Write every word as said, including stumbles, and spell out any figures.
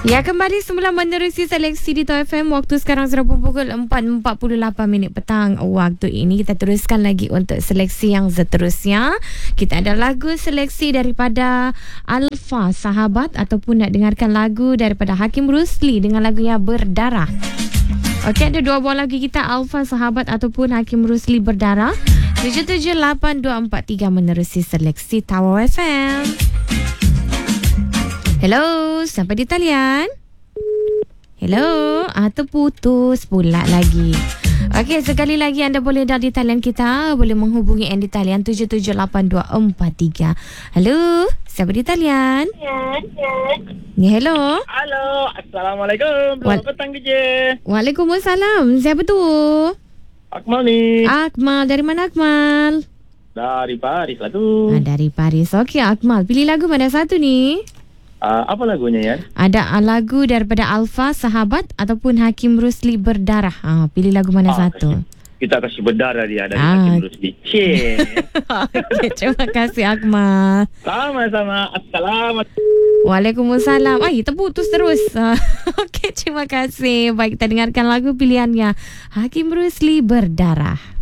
Ya, kembali semula menerusi seleksi di Top F M. Waktu sekarang sudah pukul empat empat puluh lapan minit petang. Waktu ini kita teruskan lagi untuk seleksi yang seterusnya. Kita ada lagu seleksi daripada Alfa Sahabat, ataupun nak dengarkan lagu daripada Hakim Rusli dengan lagunya Berdarah. Okey, ada dua buah lagu kita, Alfa Sahabat ataupun Hakim Rusli Berdarah. tujuh tujuh lapan dua empat tiga menerusi seleksi Tower F M. Hello, sampai di talian. Hello, ah, terputus pula lagi. Okey, sekali lagi anda boleh dah di talian kita. Boleh menghubungi yang di talian tujuh tujuh lapan dua empat tiga. Hello, siapa di talian? Ya, ya. Ya, hello. Halo, Assalamualaikum. Selamat Wal- petang kerja. Waalaikumsalam. Siapa tu? Akmal ni. Akmal. Dari mana Akmal? Dari Paris lah tu. Ah, dari Paris. Okey, Akmal. Pilih lagu mana satu ni? Uh, apa lagunya, Yan? Ada lagu daripada Alfa Sahabat ataupun Hakim Rusli Berdarah. Ah, pilih lagu mana Ah, satu? Kasih, kita kasih berdarah dia dari Ah. Hakim Rusli. Cik. Okey, terima kasih Akmal. Sama-sama. Assalamualaikum. Waalaikumsalam. Ay, terputus terus. Ah, Okey, terima kasih. Baik, kita dengarkan lagu pilihannya Hakim Rusli Berdarah.